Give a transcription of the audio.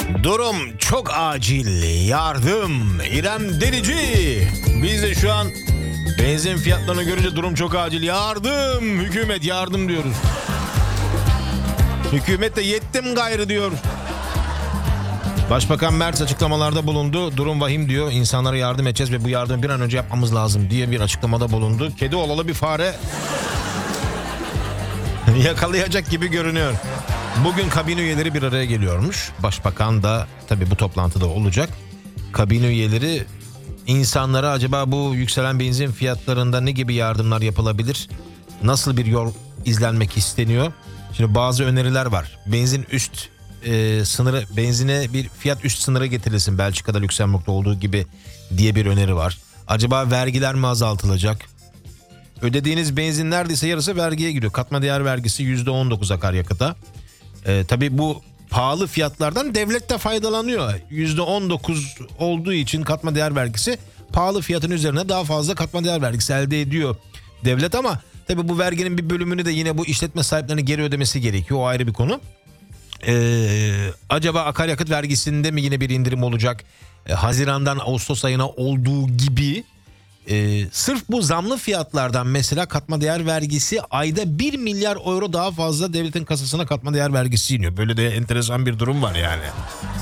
Durum çok acil. Yardım. İrem Derici. Biz de şu an benzin fiyatlarını görünce durum çok acil. Yardım. Hükümet yardım diyoruz. Hükümet de yettim gayrı diyor. Başbakan Merz açıklamalarda bulundu. Durum vahim diyor. İnsanlara yardım edeceğiz ve bu yardımı bir an önce yapmamız lazım diye bir açıklamada bulundu. Kedi olalı bir fare yakalayacak gibi görünüyor. Bugün kabine üyeleri bir araya geliyormuş. Başbakan da tabii bu toplantıda olacak. Kabine üyeleri insanlara acaba bu yükselen benzin fiyatlarında ne gibi yardımlar yapılabilir? Nasıl bir yol izlenmek isteniyor? Şimdi bazı öneriler var. Benzin üst sınırı, benzine bir fiyat üst sınırı getirilsin, Belçika'da, Lüksemburg'da olduğu gibi diye bir öneri var. Acaba vergiler mi azaltılacak? Ödediğiniz benzin neredeyse yarısı vergiye giriyor. Katma değer vergisi %19 akaryakıta. Tabii bu pahalı fiyatlardan devlet de faydalanıyor. %19 olduğu için katma değer vergisi pahalı fiyatın üzerine daha fazla katma değer vergisi elde ediyor devlet, ama tabii bu verginin bir bölümünü de yine bu işletme sahiplerine geri ödemesi gerekiyor. O ayrı bir konu. Acaba akaryakıt vergisinde mi yine bir indirim olacak? Haziran'dan Ağustos ayına olduğu gibi sırf bu zamlı fiyatlardan mesela katma değer vergisi ayda 1 milyar euro daha fazla devletin kasasına katma değer vergisi iniyor. Böyle de enteresan bir durum var yani.